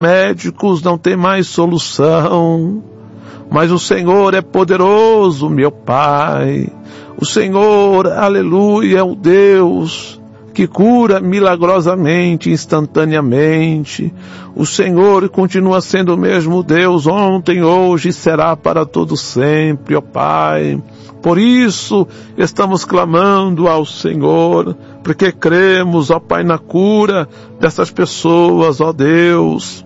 médicos não têm mais solução, mas o Senhor é poderoso, meu Pai. O Senhor, aleluia, é o Deus que cura milagrosamente, instantaneamente. O Senhor continua sendo o mesmo Deus ontem, hoje e será para todo sempre, ó Pai. Por isso estamos clamando ao Senhor, porque cremos, ó Pai, na cura dessas pessoas, ó Deus,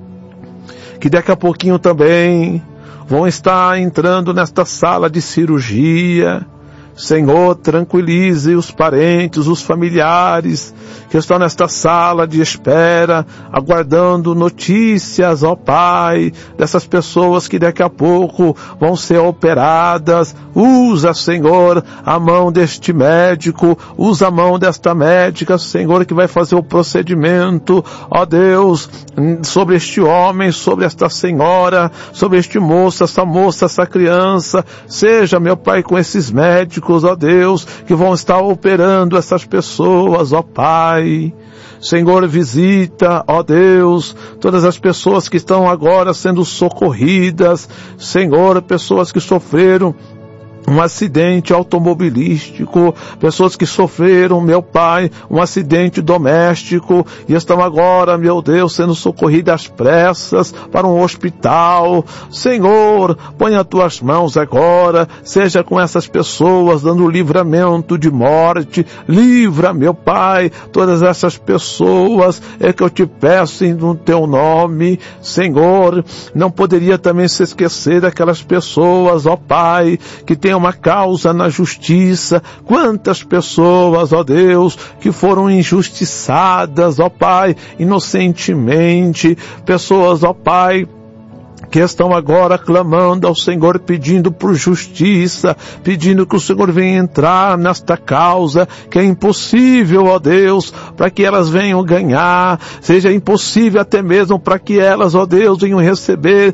que daqui a pouquinho também vão estar entrando nesta sala de cirurgia. Senhor, tranquilize os parentes, os familiares que estão nesta sala de espera, aguardando notícias, ó Pai, dessas pessoas que daqui a pouco vão ser operadas. Usa, Senhor, a mão deste médico, usa a mão desta médica, Senhor, que vai fazer o procedimento, ó Deus, sobre este homem, sobre esta senhora, sobre este moço, essa moça, essa criança. Seja, meu Pai, com esses médicos, ó Deus, que vão estar operando essas pessoas, ó Pai. Senhor, visita, ó Deus, todas as pessoas que estão agora sendo socorridas. Senhor, pessoas que sofreram um acidente automobilístico, pessoas que sofreram, meu Pai, um acidente doméstico e estão agora, meu Deus, sendo socorridas às pressas para um hospital. Senhor, põe as tuas mãos agora, seja com essas pessoas dando livramento de morte. Livra, meu Pai, todas essas pessoas, é que eu te peço no teu nome. Senhor, não poderia também se esquecer daquelas pessoas, ó Pai, que têm uma causa na justiça. Quantas pessoas, ó Deus, que foram injustiçadas, ó Pai, inocentemente. Pessoas, ó Pai, que estão agora clamando ao Senhor, pedindo por justiça, pedindo que o Senhor venha entrar nesta causa, que é impossível, ó Deus, para que elas venham ganhar, seja impossível até mesmo para que elas, ó Deus, venham receber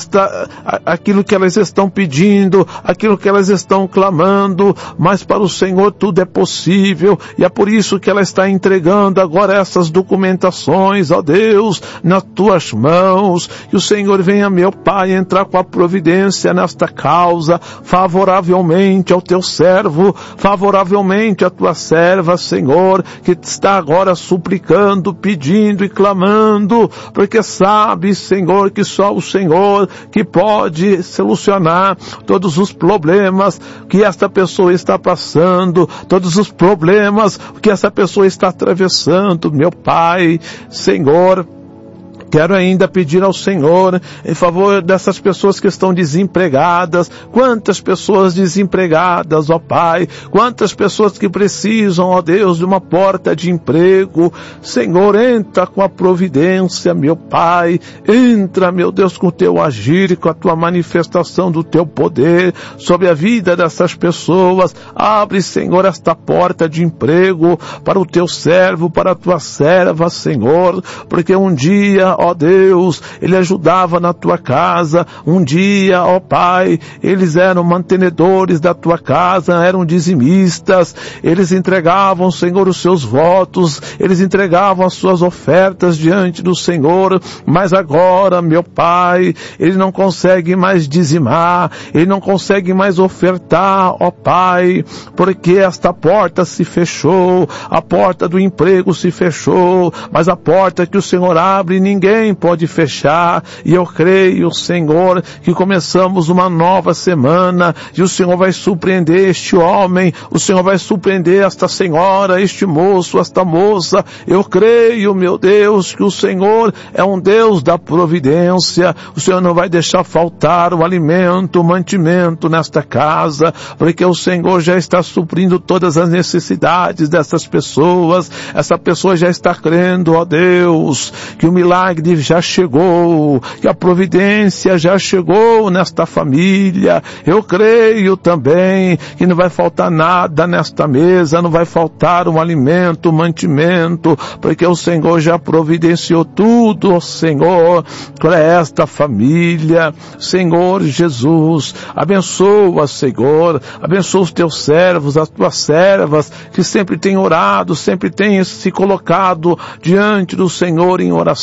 aquilo que elas estão pedindo, aquilo que elas estão clamando, mas para o Senhor tudo é possível, e é por isso que ela está entregando agora essas documentações, ó Deus, nas tuas mãos, que o Senhor venha, meu Pai, entrar com a providência nesta causa, favoravelmente ao teu servo, favoravelmente à tua serva, Senhor, que está agora suplicando, pedindo e clamando, porque sabe, Senhor, que só o Senhor que pode solucionar todos os problemas que esta pessoa está passando, todos os problemas que essa pessoa está atravessando, meu Pai. Senhor, quero ainda pedir ao Senhor em favor dessas pessoas que estão desempregadas. Quantas pessoas desempregadas, ó Pai. Quantas pessoas que precisam, ó Deus, de uma porta de emprego. Senhor, entra com a providência, meu Pai. Entra, meu Deus, com o teu agir, com a tua manifestação do teu poder sobre a vida dessas pessoas. Abre, Senhor, esta porta de emprego para o teu servo, para a tua serva, Senhor, porque um dia, ó Deus, ele ajudava na tua casa. Um dia, ó Pai, eles eram mantenedores da tua casa, eram dizimistas, eles entregavam, Senhor, os seus votos, eles entregavam as suas ofertas diante do Senhor, mas agora, meu Pai, ele não consegue mais dizimar, ele não consegue mais ofertar, ó Pai, porque esta porta se fechou, a porta do emprego se fechou, mas a porta que o Senhor abre, ninguém pode fechar. E eu creio, Senhor, que começamos uma nova semana e o Senhor vai surpreender este homem, o Senhor vai surpreender esta senhora, este moço, esta moça. Eu creio, meu Deus, que o Senhor é um Deus da providência. O Senhor não vai deixar faltar o alimento, o mantimento nesta casa, porque o Senhor já está suprindo todas as necessidades dessas pessoas. Essa pessoa já está crendo, ó Deus, que o milagre já chegou, que a providência já chegou nesta família. Eu creio também que não vai faltar nada nesta mesa, não vai faltar um alimento, um mantimento, porque o Senhor já providenciou tudo, ó Senhor, para esta família. Senhor Jesus, abençoa, Senhor, abençoa os teus servos, as tuas servas, que sempre têm orado, sempre têm se colocado diante do Senhor em oração.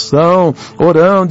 oração, orando